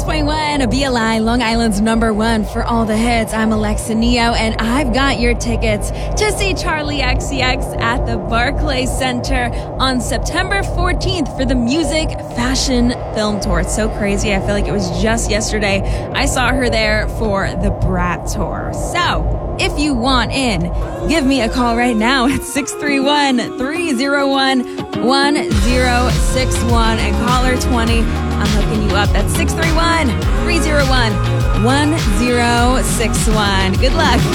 106.1 BLI, Long Island's number one for all the hits. I'm Alexa Neo, and I've got your tickets to see Charlie XCX at the Barclays Center on September 14th for the Music Fashion Film Tour. It's so crazy. I feel like it was just yesterday I saw her there for the Brat Tour. So, if you want in, give me a call right now at 631-301-1061 and caller 20. I'm hooking you up. That's 631-301-1061. Good luck.